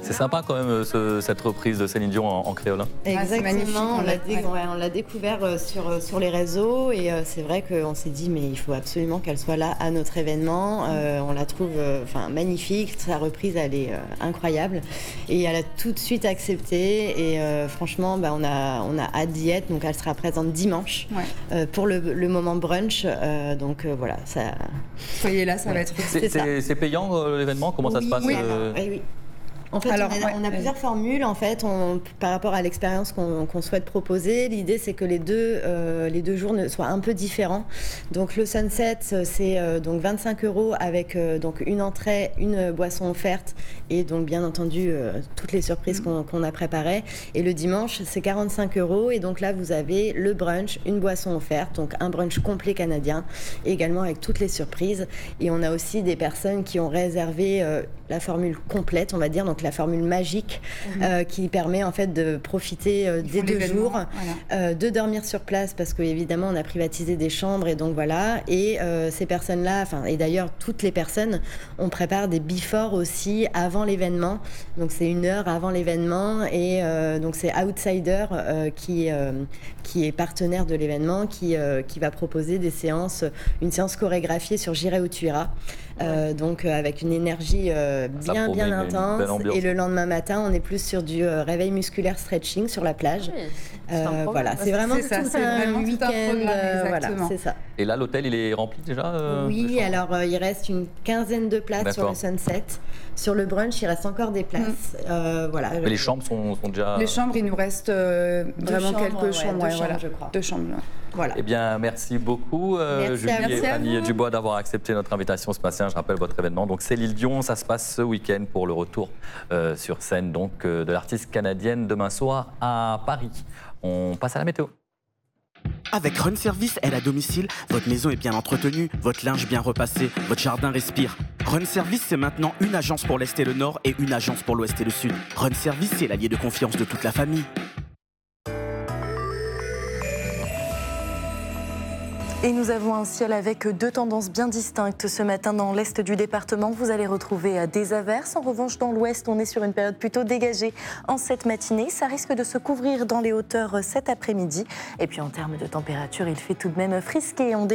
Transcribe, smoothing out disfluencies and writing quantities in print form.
C'est sympa quand même cette reprise de Céline Dion en créole. Hein. Exactement, on l'a découvert sur les réseaux et c'est vrai qu'on s'est dit mais il faut absolument qu'elle soit là à notre événement. On la trouve magnifique, sa reprise elle est incroyable et elle a tout de suite accepté et franchement on a hâte d'y être, donc elle sera présente dimanche pour le moment brunch. Voilà, ça... Soyez là, ça va être... C'est payant l'événement, comment ça se passe? Oui. En fait, on a plusieurs formules. En fait, par rapport à l'expérience qu'on souhaite proposer, l'idée c'est que les deux jours soient un peu différents. Donc le sunset, c'est donc 25 € avec donc une entrée, une boisson offerte et donc bien entendu toutes les surprises qu'on a préparées. Et le dimanche, c'est 45 € et donc là vous avez le brunch, une boisson offerte, donc un brunch complet canadien, et également avec toutes les surprises. Et on a aussi des personnes qui ont réservé la formule complète, on va dire, donc la formule magique qui permet en fait de profiter des 2 jours, de dormir sur place parce que évidemment on a privatisé des chambres et donc voilà. Et ces personnes-là, et d'ailleurs toutes les personnes, on prépare des before aussi avant l'événement. Donc c'est 1 heure avant l'événement et donc c'est Outsider qui est partenaire de l'événement qui va proposer des séances, une séance chorégraphiée sur J'irai où tu iras. Donc avec une énergie bien intense et le lendemain matin on est plus sur du réveil musculaire stretching sur la plage. Voilà, c'est vraiment tout un week-end. Voilà, c'est ça. Et là l'hôtel il est rempli déjà Oui, alors il reste une quinzaine de places sur le sunset. Sur le brunch il reste encore des places. Voilà. Mais les chambres sont déjà... Les chambres, il nous reste vraiment quelques chambres. Je crois. 2 chambres. Voilà. Eh bien, merci beaucoup, Julie et Fanny Dubois, d'avoir accepté notre invitation ce matin. Je rappelle votre événement. Donc, Céline Dion, ça se passe ce week-end pour le retour sur scène donc, de l'artiste canadienne demain soir à Paris. On passe à la météo. Avec Run Service aide à domicile, votre maison est bien entretenue, votre linge bien repassé, votre jardin respire. Run Service, c'est maintenant une agence pour l'Est et le Nord et une agence pour l'Ouest et le Sud. Run Service, c'est l'allié de confiance de toute la famille. Et nous avons un ciel avec 2 tendances bien distinctes ce matin dans l'est du département. Vous allez retrouver des averses. En revanche, dans l'ouest, on est sur une période plutôt dégagée en cette matinée. Ça risque de se couvrir dans les hauteurs cet après-midi. Et puis en termes de température, il fait tout de même frisqué.